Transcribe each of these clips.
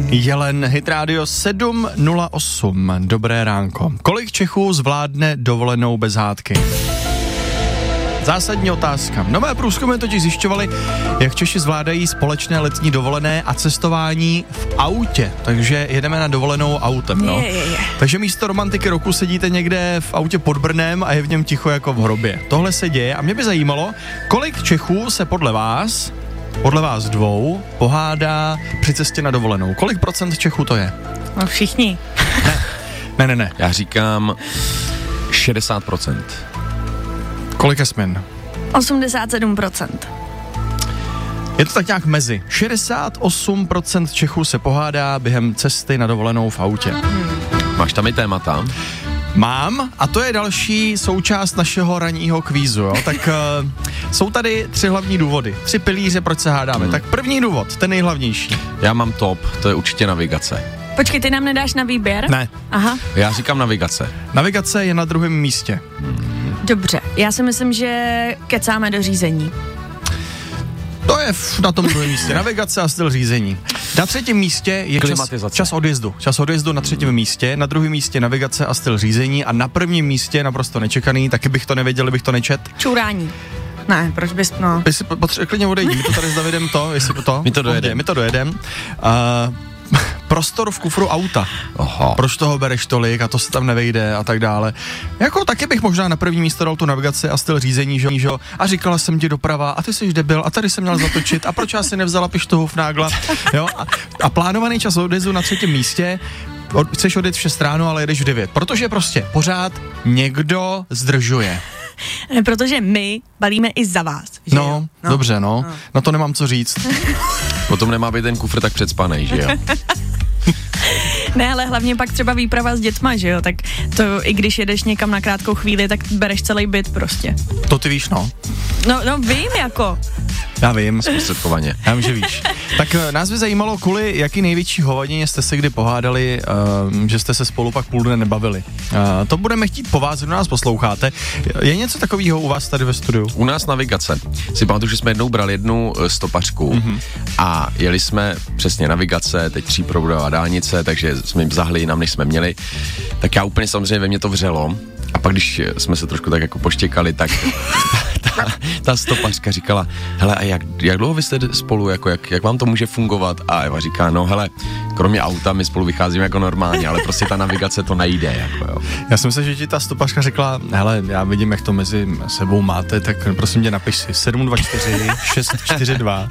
Jelen, Hit Radio 708. Dobré ránko. Kolik Čechů zvládne dovolenou bez hádky? Zásadní otázka. Nové průzkumy totiž zjišťovaly, jak Češi zvládají společné letní dovolené a cestování v autě. Takže jedeme na dovolenou autem, no. Takže místo romantiky roku sedíte někde v autě pod Brnem a je v něm ticho jako v hrobě. Tohle se děje a mě by zajímalo, kolik Čechů se podle vás dvou, pohádá při cestě na dovolenou. Kolik procent Čechů to je? No všichni. Ne. Já říkám 60%. Kolik Jasmin? 87%. Je to tak nějak mezi. 68% Čechů se pohádá během cesty na dovolenou v autě. Máš tam i témata? Mám a to je další součást našeho ranního kvízu, jo? Tak jsou tady 3 hlavní důvody, 3 pilíře, proč se hádáme. Tak první důvod, ten nejhlavnější. Já mám top, to je určitě navigace. Počkej, ty nám nedáš na výběr? Ne. Aha. Já říkám navigace. Navigace je na druhém místě. Dobře, já si myslím, že kecáme do řízení. To je na tom druhém místě. Navigace a styl řízení. Na 3. místě je čas odjezdu. Čas odjezdu na 3. místě, na 2. místě navigace a styl řízení a na 1. místě naprosto nečekaný, taky bych to nevěděl, bych to nečet. Čurání. Ne, proč bys, no. Jestli klidně odejdi, my to tady s Davidem my to dojedem. Prostor v kufru auta. Aha. Proč toho bereš tolik a to se tam nevejde a tak dále. Jako taky bych možná na první místo dal tu navigaci a styl řízení, že? A říkala jsem ti doprava a ty jsi debil a tady jsem měl zatočit a proč já si nevzala pištohu v nágla, jo? A plánovaný čas odjezdu na 3. místě, chceš odjet v 6 ráno, ale jedeš v 9, protože prostě pořád někdo zdržuje. Protože my balíme i za vás. Že no, dobře, no. Na to nemám co říct. Potom nemá být ten kufr tak předspanej, že jo? Ne, ale hlavně pak třeba výprava s dětma, že jo? Tak to i když jedeš někam na krátkou chvíli, tak bereš celý byt prostě. To ty víš, no. No vím jako. Já vím. Zprostředkovaně. Já vím, že víš. Tak nás by zajímalo, kvůli jaký největší hovadině jste se kdy pohádali, že jste se spolu pak půl dne nebavili. To budeme chtít po vás, kdo nás posloucháte. Je něco takového u vás tady ve studiu? U nás navigace. Si pamatuju, že jsme jednou brali jednu stopařku a jeli jsme přesně navigace, teď 3proudová dálnice, takže jsme jim zahli jinam, než jsme měli. Tak já úplně samozřejmě ve mně to vřelo. A pak, když jsme se trošku tak jako poštěkali, tak ta stopařka říkala, hele, a jak dlouho vy jste spolu, jako jak vám to může fungovat? A Eva říká, no hele, kromě auta my spolu vycházíme jako normálně, ale prostě ta navigace to nejde, jako jo. Já jsem myslel, že ti ta stopařka řekla, hele, já vidím, jak to mezi sebou máte, tak prosím tě napiš si 724 642.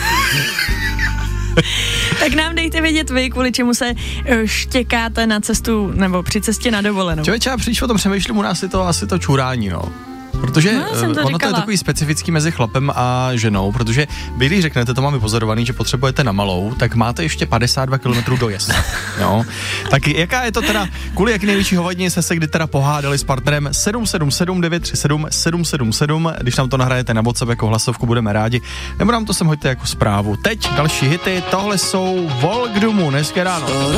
Tak nám dejte vědět vy, kvůli čemu se štěkáte na cestu nebo při cestě na dovolenou. Člověče, já příště o tom přemýšlím, u nás je to asi to čurání, no. Protože ono to je takový specifický mezi chlapem a ženou, protože vy, když řeknete, to mám vypozorovaný, že potřebujete na malou, tak máte ještě 52 km dojezd. Jo? Tak jaká je to teda, kvůli jaký největší hovadině jste se kdy teda pohádali s partnerem? 777 937 777, když nám to nahrajete na WhatsApp jako hlasovku, budeme rádi, nebo nám to sem hoďte jako zprávu. Teď další hity, tohle jsou Volk Dumu, dneska ráno.